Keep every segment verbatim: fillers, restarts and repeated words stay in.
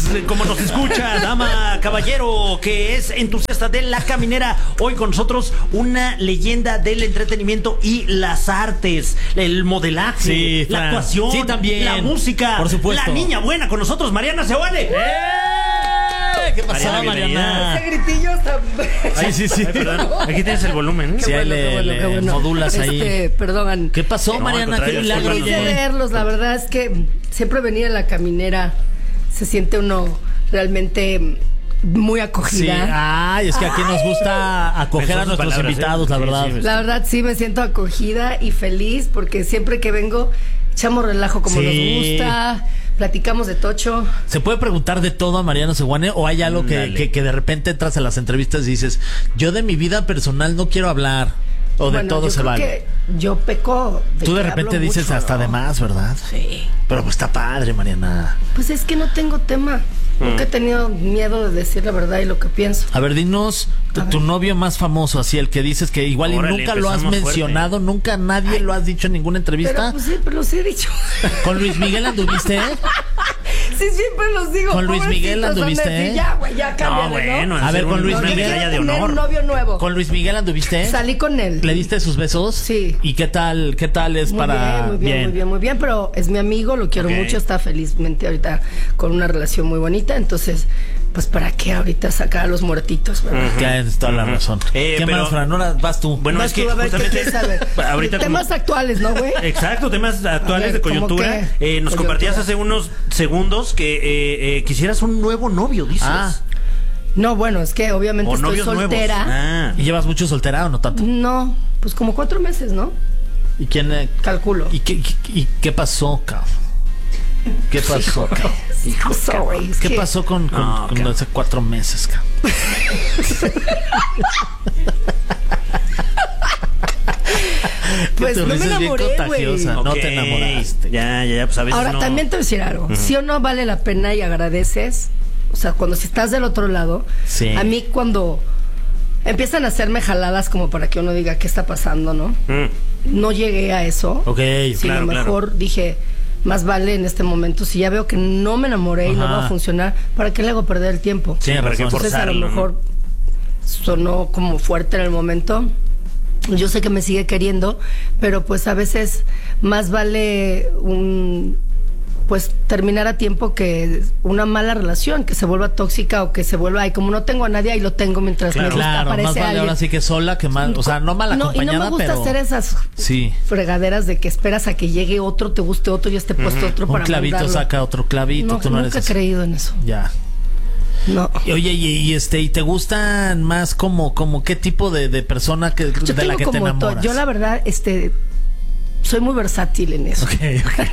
como nos escucha, dama, caballero, que es entusiasta de la caminera. Hoy con nosotros una leyenda del entretenimiento y las artes, el modelaje, sí, la actuación, sí, también. la música, por supuesto. La niña buena con nosotros, Mariana Seoane. ¡Eh! ¿Qué pasó, Mariana? Mariana? Ese gritillo está... Sí, sí, sí. Ay, perdón. Aquí tienes el volumen. Sí, ahí le, bueno, le bueno. modulas ahí. Este, perdón. ¿Qué pasó, No, Mariana? al Qué contrario, milagro. Quise oye. verlos, la verdad es que siempre venir a la caminera se siente uno realmente muy Sí, acogida. ay, es que aquí nos gusta acoger Pensó a sus nuestros palabras, invitados, ¿eh? la Sí, verdad. sí, La verdad sí me siento acogida y feliz porque siempre que vengo echamos relajo como Sí. nos gusta, platicamos de tocho. ¿Se puede preguntar de todo a Mariana Seoane o hay algo que, que, que de repente entras a las entrevistas y dices, yo de mi vida personal no quiero hablar? O de Bueno, todo yo se creo vale. que yo peco. Tú de que repente hablo dices mucho, hasta ¿no? de más, ¿verdad? Sí. Pero pues está padre, Mariana. Pues es que no tengo tema. Nunca he tenido miedo de decir la verdad y lo que pienso. A ver, dinos tu, tu novio más famoso, así el que dices que igual y Órale, nunca lo has empezamos mencionado, nunca nadie lo has dicho en ninguna Pero entrevista. pues sí, pero los he dicho. ¿Con Luis Miguel anduviste? Sí, siempre los digo. ¿Con Luis Miguel pobrecitos, anduviste, son de- eh? Ya, güey, ya cámbiale, No, bueno, ¿no? A ver, con Luis No, yo Miguel. quiero medalla de tener honor. un novio nuevo. ¿Con Luis Miguel anduviste? Salí con él. ¿Le diste sus besos? Sí. ¿Y qué tal, qué tal es Muy para...? bien, muy bien, muy bien, muy bien, pero es mi amigo, lo quiero Ok. mucho, está felizmente ahorita con una relación muy bonita, entonces, pues para qué ahorita sacar a los muertitos, ¿verdad? Tienes toda la razón. Eh, ¿Qué pero- más, Fran? Ahora vas tú. Bueno, Vas es que tú a ver qué justamente quieres saber. ahorita como- Temas actuales, ¿no, güey? Exacto, temas actuales A ver, de ¿cómo coyuntura. qué? Eh, nos Coyuntura. compartías hace unos segundos que eh, eh, quisieras un nuevo novio, dices. Ah. No, bueno, es que obviamente O estoy novios soltera. nuevos. Ah. ¿Y llevas mucho soltera o no tanto? No, pues como cuatro meses, ¿no? ¿Y quién...? eh, Calculo. ¿Y qué, y, y qué pasó, cabrón? ¿Qué pasó, cabrón? I'm sorry, es ¿Qué que- pasó con, con, No, con cabrón. hace cuatro meses, cabrón? Pues Te no me ves bien enamoré, güey. contagiosa. No te Ok. enamoraste. Ya, ya, ya, pues a veces Ahora, no. también te voy a decir algo. Si o no vale la pena y agradeces, o sea, cuando si estás del otro lado, Sí. a mí cuando empiezan a hacerme jaladas como para que uno diga qué está pasando, ¿no? Mm. No llegué a eso. Ok, sino claro, mejor dije, más vale en este momento, si ya veo que no me enamoré y no Ajá. va a funcionar, ¿para qué le hago perder el tiempo? Tienes ¿para qué razón. Entonces a lo forzarlo, mejor sonó como fuerte en el momento. Yo sé que me sigue queriendo, pero pues a veces más vale un pues terminar a tiempo que una mala relación, que se vuelva tóxica o que se vuelva, ay, como no tengo a nadie, ahí lo tengo mientras Claro. me gusta, Claro, aparece más vale alguien. ahora sí que sola que mal, o sea, no mal No, acompañada, y no me gusta pero hacer esas sí. fregaderas de que esperas a que llegue otro, te guste otro y esté puesto otro Un para clavito mandarlo. saca otro clavito, No, tú no nunca eres he así. creído en eso. Ya. No. Y, Oye, y, y este, ¿y te gustan más como, como qué tipo de, de persona que Yo de la tengo que te como to- enamoras? yo la verdad, este, soy muy versátil en eso. Ok, ok.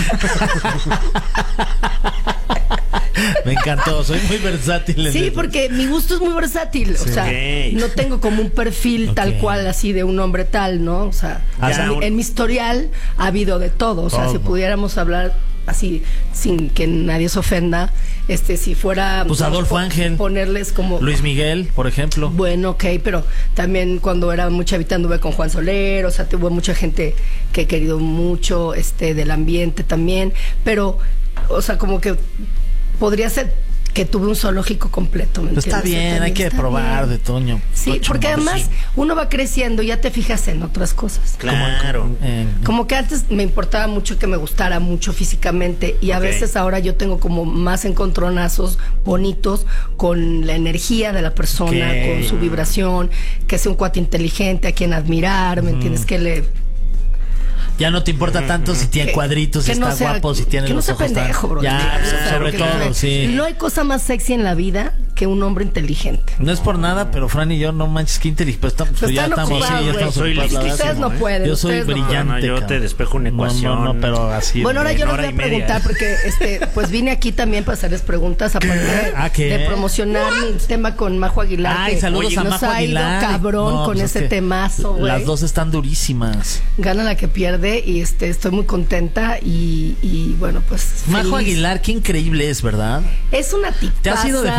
Me encantó, soy muy versátil. en Sí, eso. porque mi gusto es muy versátil. O sea, Ok. no tengo como un perfil tal Ok. cual así de un hombre tal, ¿no? O sea, Ah, o sea, ya, en, un- en mi historial ha habido de todo. O sea, Todo. si pudiéramos hablar así sin que nadie se ofenda, este, si fuera Pues Adolfo po- Ángel. ponerles como Luis Miguel, por ejemplo. bueno, ok, pero también cuando era muy chavita anduve con Juan Soler, o sea, tuve mucha gente que he querido mucho, este, del ambiente también, pero, o sea, como que podría ser que tuve un zoológico completo, ¿me Pues está entiendes? bien, hay También que está probar bien. de Toño. Sí, Tocho, porque ¿no? además Sí. uno va creciendo y ya te fijas en otras cosas. Claro. Eh, Como que antes me importaba mucho que me gustara mucho físicamente y a Ok. veces ahora yo tengo como más encontronazos bonitos con la energía de la persona, Ok. con su vibración, que sea un cuate inteligente a quien admirar, ¿me entiendes? Que le... Ya no te importa tanto si tiene que- cuadritos, si que no está sea- guapo, si tiene que no los sea ojos tan- pendejo, bro. Ya, O sea, sobre que- todo, sí. No hay cosa más sexy en la vida que un hombre inteligente. No es por nada, pero Fran y yo, no manches, qué inteligente. Pues, estamos- Pues ya están estamos, sí, ocupados, ya güey. estamos Soy ocupados, la verdad, Ustedes sí. no pueden. Yo soy ustedes no brillante. pueden. No, yo cabrón. te despejo una No, ecuación. No, no, pero así. Bueno, ahora en yo les hora voy a y media. preguntar porque este, pues vine aquí también para hacerles preguntas, aparte de, ¿Ah, qué? de promocionar mi tema con Majo Aguilar. Ay, que saludos a nos Majo ha ido Aguilar. cabrón No, con pues es ese que temazo, güey. Las dos están durísimas. Gana la que pierde y este, estoy muy contenta y, y bueno, pues Majo feliz. Aguilar, qué increíble es, ¿verdad? Es una tipaza. ¿Te has ido de fiesta con ella?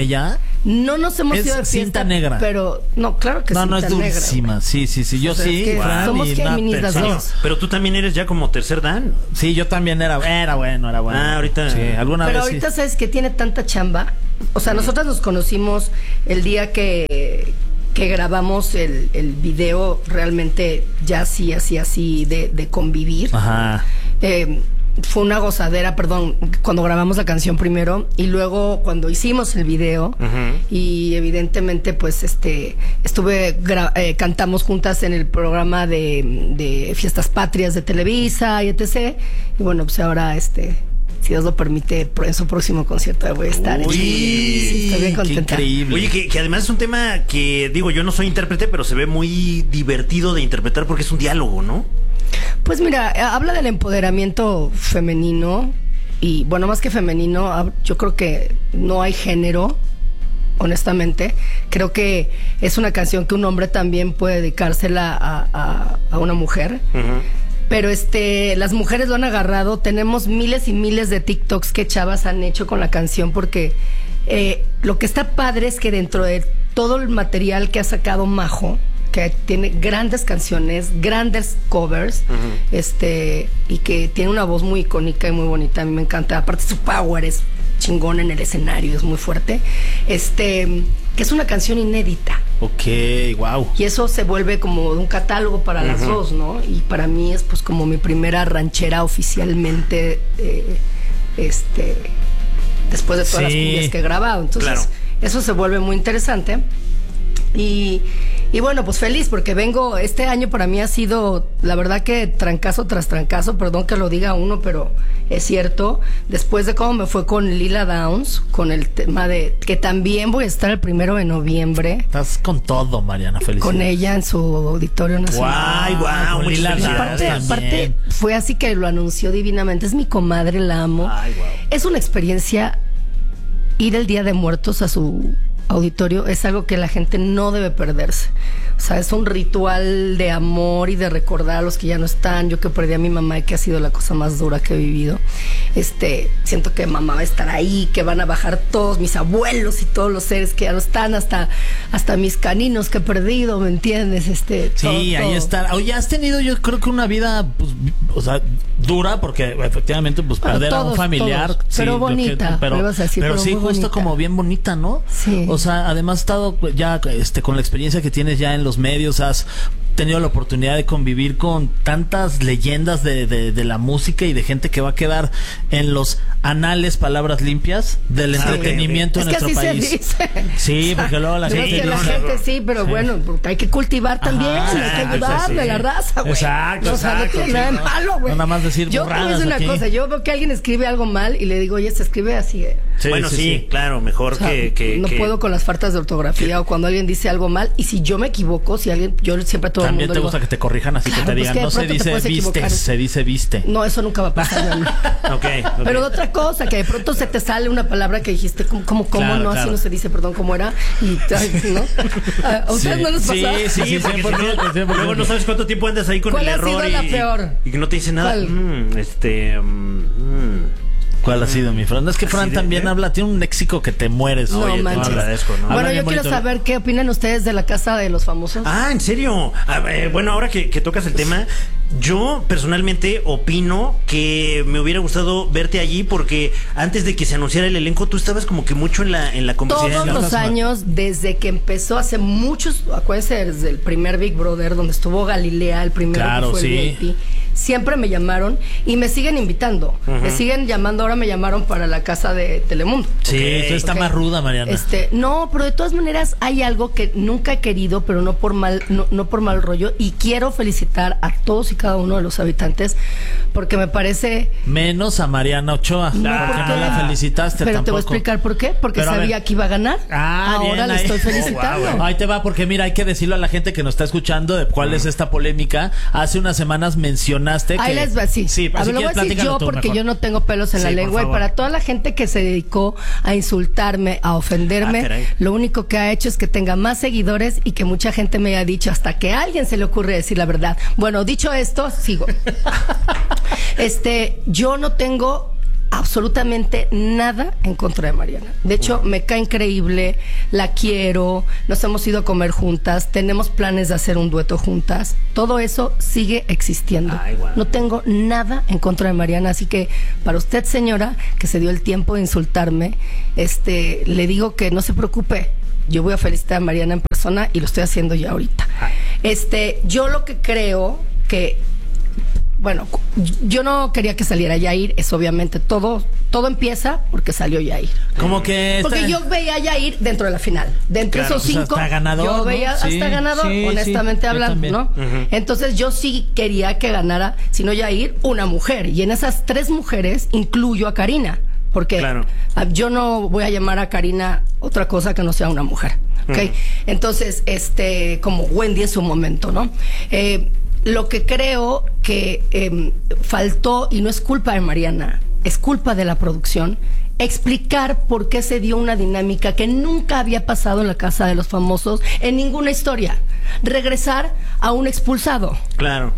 ella. No nos hemos Es ido de fiesta, cinta negra. Pero, no, claro que No, cinta no, es negra, dulcísima. güey. Sí, sí, sí. Yo O sea, sí, es que Fran, somos y Géminis una las persona- dos. Pero tú también eres ya como tercer Dan. Sí, yo también era, era bueno, era bueno. Ah, ahorita- Sí, alguna Pero vez ahorita sí. sabes que tiene tanta chamba. O sea, nosotros nos conocimos el día que, que grabamos el, el video realmente ya así, así, así de, de convivir. Ajá. Eh, fue una gozadera, perdón, cuando grabamos la canción primero y luego cuando hicimos el video. Ujú. Y evidentemente pues este estuve gra- eh, cantamos juntas en el programa de, de Fiestas Patrias de Televisa y etcétera. Y bueno, pues ahora este si Dios lo permite, en su próximo concierto voy a estar. Uy, Sí, estoy bien qué contenta. increíble. Oye, que, que además es un tema que, digo, yo no soy intérprete, pero se ve muy divertido de interpretar porque es un diálogo, ¿no? Pues mira, eh, habla del empoderamiento femenino y bueno, más que femenino, hab- yo creo que no hay género, honestamente. Creo que es una canción que un hombre también puede dedicársela a, a, a una mujer. Ujú. Pero este, las mujeres lo han agarrado. Tenemos miles y miles de TikToks que chavas han hecho con la canción porque eh, lo que está padre es que dentro de todo el material que ha sacado Majo, que tiene grandes canciones, grandes covers, Ujú. este, y que tiene una voz muy icónica y muy bonita, a mí me encanta. Aparte su power es chingón en el escenario, es muy fuerte. Este, que es una canción inédita. Ok, wow. Y eso se vuelve como un catálogo para las Ujú. dos, ¿no? Y para mí es pues como mi primera ranchera oficialmente, eh, este, después de todas las Sí. cumbias que he grabado. Entonces, Claro. eso se vuelve muy interesante. Y, y bueno, pues feliz porque vengo, este año para mí ha sido, la verdad que trancazo tras trancazo, perdón que lo diga uno, pero es cierto, después de cómo me fue con Lila Downs, con el tema de, que también voy a estar el primero de noviembre, Estás con todo, Mariana, felicidades. con ella en su auditorio nacional. Ay, guau, con muchas Lila felicidades. Aparte, Downs aparte, también. fue así que lo anunció divinamente. Es mi comadre, la amo. Ay, guau. Es una experiencia ir el Día de Muertos a su auditorio. Es algo que la gente no debe perderse. O sea, es un ritual de amor y de recordar a los que ya no están. Yo que perdí a mi mamá y que ha sido la cosa más dura que he vivido. Este, siento que mamá va a estar ahí, que van a bajar todos mis abuelos y todos los seres que ya no están, hasta, hasta mis caninos que he perdido, ¿me entiendes? Este, Sí, todo, ahí todo. está. Oye, has tenido yo creo que una vida, pues, o sea, dura, porque efectivamente, pues, Bueno, perder a un todos, familiar. todos. Pero lo que- bonita, pero, me ibas a decir, pero pero sí, muy justo bonita. como bien bonita, ¿no? Sí. O sea, además has estado pues, ya este, con la experiencia que tienes ya en los medios, has tenido la oportunidad de convivir con tantas leyendas de, de, de la música y de gente que va a quedar en los anales, palabras limpias, del Ah, entretenimiento Es en que nuestro así país. se dice. Sí, porque luego la No, gente... es que la no, gente no. sí, pero Sí. bueno, porque hay que cultivar también, Ajá, hay que exacto, ayudarle a la sí. raza, güey. Exacto, O sea, no exacto, tiene sí, nada de no. malo, güey. No nada más decir Yo te voy a burradas decir una aquí. cosa, yo veo que alguien escribe algo mal y le digo, oye, se escribe así, eh. Sí, bueno, sí, sí, sí. claro, mejor O sea, que, que- no que- puedo con las faltas de ortografía o cuando alguien dice algo mal. Y si yo me equivoco, si alguien, yo siempre a todo el También mundo te digo, gusta que te corrijan así, Claro, que te pues digan, que de no se pronto te dice puedes viste, equivocar. se dice viste. no, eso nunca va a pasar. Dani. Ok, ok. Pero de otra cosa, que de pronto se te sale una palabra que dijiste, ¿cómo, cómo, cómo Claro, no? claro. Así no se dice, perdón, ¿cómo era? Y, ay, ¿no? ¿A a ustedes Sí, no les pasa? sí, sí, Sí, porque si no, cien por ciento, cien por ciento. luego no sabes cuánto tiempo andas ahí con ¿Cuál el ha error sido y, la peor? y que no te dice nada. ¿Cuál? Mm, este, mm, mm. ¿Cuál ha sido, mi Fran? No, es que Así Fran de- también ¿eh? habla, tiene un léxico que te mueres. No Oye, te manches. agradezco, ¿no? Habla Bueno, bien yo quiero bonito. saber qué opinan ustedes de la Casa de los Famosos. Ah, ¿en serio? A ver, bueno, ahora que, que tocas el tema, yo personalmente opino que me hubiera gustado verte allí porque antes de que se anunciara el elenco, tú estabas como que mucho en la, en la conversación. Todos los años, desde que empezó hace muchos, acuérdense, desde el primer Big Brother, donde estuvo Galilea, el primero Claro, que fue sí. el V I P, siempre me llamaron y me siguen invitando. Me siguen llamando, ahora me llamaron para la casa de Telemundo. Sí, Ok, tú está ok. más ruda, Mariana. Este, no, pero de todas maneras hay algo que nunca he querido, pero no por mal, no, no por mal rollo, y quiero felicitar a todos y cada uno de los habitantes, porque me parece. Menos a Mariana Ochoa, No, porque ¿por no qué? la felicitaste Pero tampoco. te voy a explicar por qué, porque Pero a sabía ver. que iba a ganar. Ah, Ahora bien, le ahí. estoy Oh, felicitando. wow. Ahí te va, porque mira, hay que decirlo a la gente que nos está escuchando de cuál es esta polémica. Hace unas semanas mencionaste que... Ahí les va, sí. Sí, a así ver, lo voy a que decir platícalo yo tú porque mejor. yo no tengo pelos en Sí, la por lengua y favor. para toda la gente que se dedicó a insultarme, a ofenderme, Ah, caray. lo único que ha hecho es que tenga más seguidores y que mucha gente me haya dicho hasta que a alguien se le ocurre decir la verdad. Bueno, dicho esto, sigo. Este, yo no tengo absolutamente nada en contra de Mariana. De hecho, me cae increíble, la quiero, nos hemos ido a comer juntas, tenemos planes de hacer un dueto juntas. Todo eso sigue existiendo. Ay, wow. No tengo nada en contra de Mariana, así que para usted, señora, que se dio el tiempo de insultarme, este, le digo que no se preocupe. Yo voy a felicitar a Mariana en persona y lo estoy haciendo ya ahorita. Este, yo lo que creo que Bueno, yo no quería que saliera Yair, es obviamente todo, todo empieza porque salió Yair. Como que Porque está... yo veía a Yair dentro de la final. Dentro de Claro, esos o sea, cinco, hasta ganador, yo ¿no? veía Sí, hasta ganador, sí, honestamente sí, yo hablando, también. ¿no? Uh-huh. Entonces yo sí quería que ganara, si no Yair, una mujer. Y en esas tres mujeres incluyo a Karina. Porque Claro. yo no voy a llamar a Karina otra cosa que no sea una mujer. ¿Ok? Uh-huh. Entonces, este, como Wendy en su momento, ¿no? Eh, Lo que creo que eh, faltó, y no es culpa de Mariana, es culpa de la producción, explicar por qué se dio una dinámica que nunca había pasado en la Casa de los Famosos en ninguna historia. Regresar a un expulsado. Claro.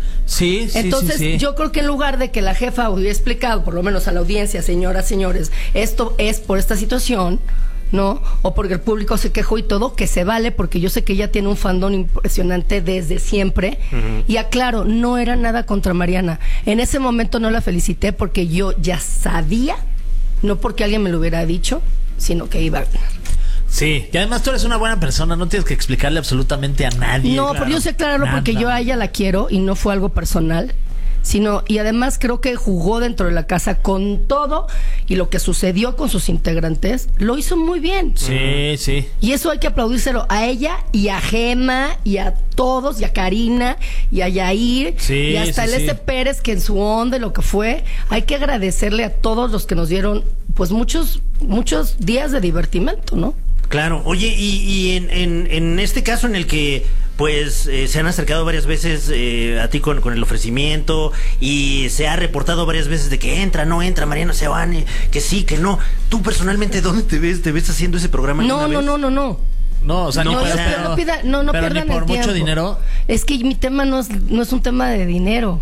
Sí, sí, Entonces, sí, sí. yo creo que en lugar de que la jefa hubiera explicado, por lo menos a la audiencia, señoras, señores, esto es por esta situación, ¿no? O porque el público se quejó y todo, que se vale, porque yo sé que ella tiene un fandom impresionante desde siempre. Uh-huh. Y aclaro, no era nada contra Mariana. En ese momento no la felicité porque yo ya sabía, no porque alguien me lo hubiera dicho, sino que iba a ganar. Sí, y además tú eres una buena persona, no tienes que explicarle absolutamente a nadie. No, claro. pero yo sé aclararlo porque yo a ella la quiero y no fue algo personal. Sino, y además creo que jugó dentro de la casa con todo, y lo que sucedió con sus integrantes lo hizo muy bien. Sí, sí. Y eso hay que aplaudírselo a ella y a Gema y a todos, y a Karina y a Yair, Sí, y hasta sí, el sí. S. Pérez, que en su onda y lo que fue, hay que agradecerle a todos los que nos dieron pues muchos muchos días de divertimento, ¿no? Claro. Oye, y, y en, en, en este caso en el que pues eh, se han acercado varias veces eh, a ti con, con el ofrecimiento, y se ha reportado varias veces de que entra, no entra, Mariana Seoane, que sí, que no. ¿Tú personalmente dónde te ves? ¿Te ves haciendo ese programa No, alguna no, vez? no, no, no. No, o sea, No, ni No, para- no, sea, pero no, pida- no, no pero pierdan ni por el mucho tiempo. dinero. Es que mi tema no es, no es un tema de dinero.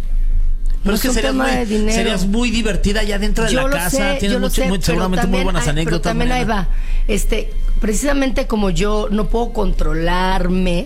Pero No es que un serías tema muy, de dinero. serías muy divertida allá dentro de Yo la lo casa. sé, Tienes yo lo mucho, sé, muy- pero seguramente muy también buenas hay- anécdotas. Pero también ahí Mariana. va. Este, precisamente como yo no puedo controlarme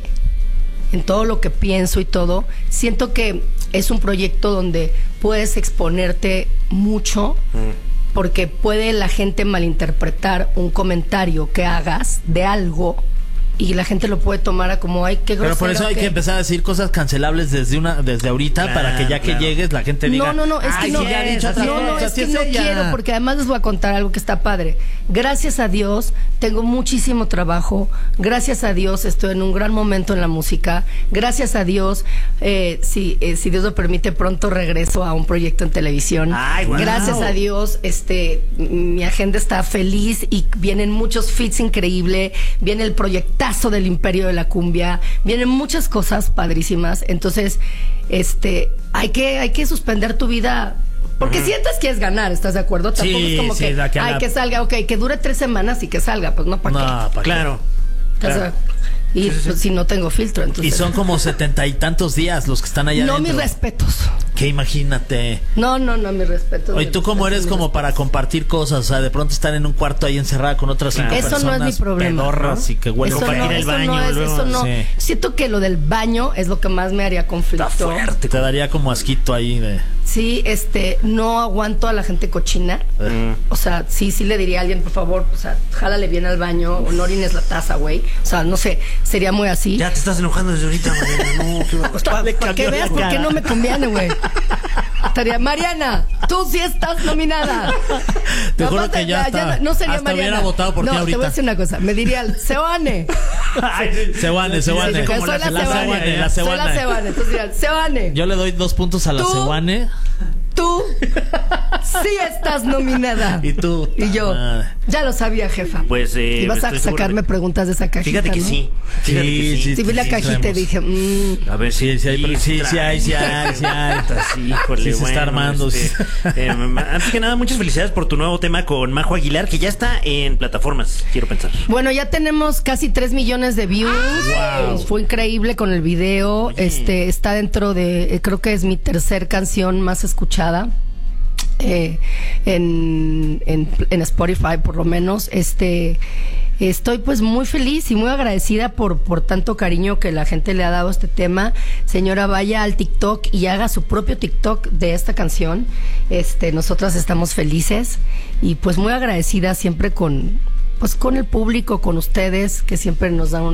en todo lo que pienso y todo, siento que es un proyecto donde puedes exponerte mucho, Mm. porque puede la gente malinterpretar un comentario que hagas de algo y la gente lo puede tomar a como, ay, qué grosero. Pero por eso hay que- que empezar a decir cosas cancelables desde una desde ahorita, Claro, para que ya que claro. llegues la gente diga. No, no, no, es que "Ay, no, sí, ya ha dicho otra no, no, cosa, es sí que no ella". quiero, porque además les voy a contar algo que está padre. Gracias a Dios tengo muchísimo trabajo, gracias a Dios estoy en un gran momento en la música, gracias a Dios, eh, si, eh, si Dios lo permite, pronto regreso a un proyecto en televisión. Ay, guau. Gracias a Dios, este, mi agenda está feliz y vienen muchos feats increíbles, viene el proyectazo del Imperio de la Cumbia, vienen muchas cosas padrísimas. Entonces, este, hay que, hay que suspender tu vida. Porque uh-huh. sientes que es ganar, ¿estás de acuerdo? Tampoco Sí, es como sí, que, la que ay, la- que salga, ok, que dure tres semanas y que salga, pues no, ¿para No, qué? ¿pa' qué? Claro. O sea, claro. y Sí, sí, sí. pues, si no tengo filtro, entonces. Y son como setenta y tantos días los que están allá No, adentro. mis respetos. Que imagínate. No, no, no, mis respetos. Oye, mis ¿tú cómo respetos, eres mis como respetos. para compartir cosas? O sea, de pronto estar en un cuarto ahí encerrada con otras cinco Claro. Eso no personas. es mi problema, pedorras ¿no? y que huelen Eso para no, ir al eso baño, no es, luego. eso no. Sí. Siento que lo del baño es lo que más me haría conflicto. Está fuerte. Te daría como asquito ahí de... Sí, este, no aguanto a la gente cochina. Mm. O sea, sí, sí le diría a alguien, por favor, o sea, jálale bien al baño, o no orines la taza, güey. O sea, no sé, sería muy así. Ya te estás enojando desde ahorita, Mariana. No, qué va- O sea, Le para que cambió veas la por qué cara. no me conviene, güey. Estaría, Mariana, tú sí estás nominada. Te juro Aparte, que ya hasta- no sería hasta Mariana. hubiera votado por no, ti te voy ahorita. a decir una cosa. Me diría el Seoane. Seoane, Seoane. Sí, como soy la la Seoane, Seoane. la Soy la Seoane. Seoane. Entonces dirían, Seoane, Yo le doy dos puntos a la Tú- Seoane. tú sí estás nominada. Y tú. Y yo, madre. ya lo sabía, jefa. Pues, eh, Y vas a estoy seguro sacarme de- preguntas de esa cajita, Fíjate que ¿no? sí. Fíjate Sí, que sí. sí. Sí, vi la cajita y traemos. dije, mmm. A ver Sí, sí hay, pero- sí, sí hay, sí hay, sí hay. Sí, híjole, Sí se bueno, está armando. este, sí. eh, antes que nada, muchas felicidades por tu nuevo tema con Majo Aguilar, que ya está en plataformas, quiero pensar. Bueno, ya tenemos casi tres millones de views. Wow. Fue increíble con el video. Oye. Este está dentro de, eh, creo que es mi tercer canción más escuchada. eh, en, en, en Spotify por lo menos. Este, estoy pues muy feliz y muy agradecida por, por tanto cariño que la gente le ha dado a este tema. Señora, vaya al TikTok y haga su propio TikTok de esta canción. Este, nosotras estamos felices y pues muy agradecida siempre con, pues con el público, con ustedes, que siempre nos dan un